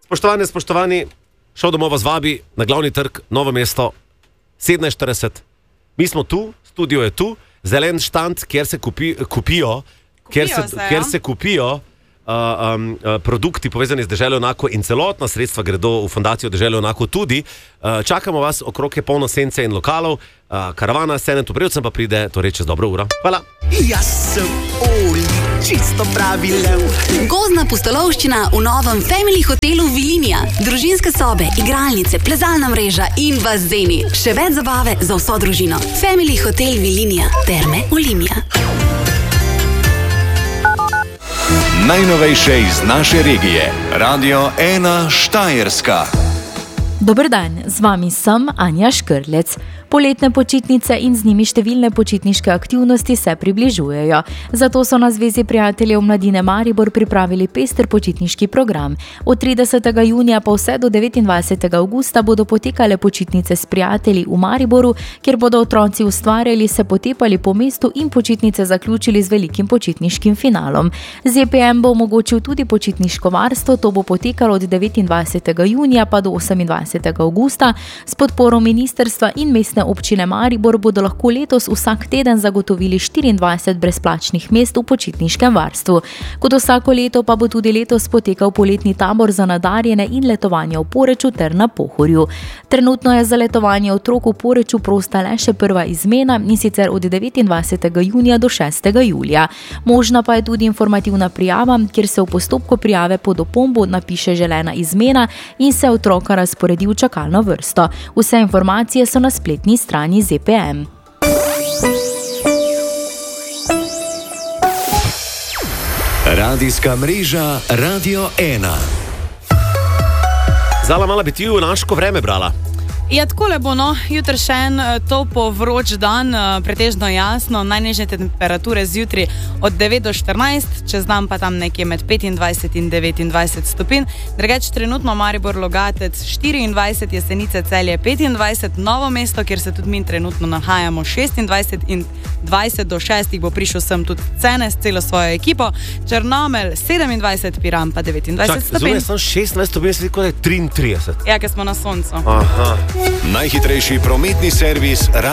Spoštovani, šel domov vas vabi na glavni trg, Novo mesto, 17:40. Mi smo tu, studio je tu, zelen štand, kjer se kupijo produkti povezani z Deželo Onako in celotna sredstva gredo v fundacijo Deželo Onako tudi. Čakamo vas, okrog je polno sence in lokalov, karavana s Senetom Prevcem pa pride, torej čez dobro uro. Hvala. Jaz sem Oli, čisto pravi lev. Gozdna pustolovščina v novem Family hotelu Vilinija. Družinske sobe, igralnice, plezalna mreža in bazeni. Še več zabave za vso družino. Family hotel Vilinija. Terme Olimia. Najnovejše iz naše regije. Radio 1 Štajerska. Dober dan, z vami sem Anja Škrlec. Poletne počitnice in z njimi številne počitniške aktivnosti se približujejo. Zato so na Zvezi prijateljev mladine Maribor pripravili pester počitniški program. Od 30. junija pa vse do 29. avgusta bodo potekale počitnice s prijatelji v Mariboru, kjer bodo otroci ustvarjali, se potepali po mestu in počitnice zaključili z velikim počitniškim finalom. ZPM bo omogočil tudi počitniško varstvo, to bo potekalo od 29. junija pa do 28. avgusta. S podporo ministrstva in mestne občine Maribor bodo lahko letos vsak teden zagotovili 24 brezplačnih mest v počitniškem varstvu. Kot vsako leto pa bo tudi letos potekal poletni tabor za nadarjene in letovanje v Poreču ter na Pohorju. Trenutno je za letovanje otrok v Poreču prosta le še prva izmena, in sicer od 29. junija do 6. julija. Možna pa je tudi informativna prijava, kjer se v postopku prijave pod opombo napiše želena izmena in se otroka razporedi v čakalno vrsto. Vse informacije so na spletni strani ZPM. Radijska mreža Radio 1. Zala, mala bi ti v naško vreme brala. Ja, takole bo, no. Jutri še en topo vroč dan, pretežno jasno, najnižje temperature zjutraj od 9 do 14, čez dan pa tam nekje med 25 in 29 stopinj. Drugače trenutno Maribor, Logatec 24, Jesenice, Celje 25, Novo mesto, kjer se tudi mi trenutno nahajamo 26 in 20 do 6 bo prišel sem tudi Cene s celo svojo ekipo, Črnomelj 27, Piran pa 29 stopinj. Zunaj sem 26 stopinj, se kot je 33. Ja, ker smo na soncu. Aha. Najhitrejši prometni servis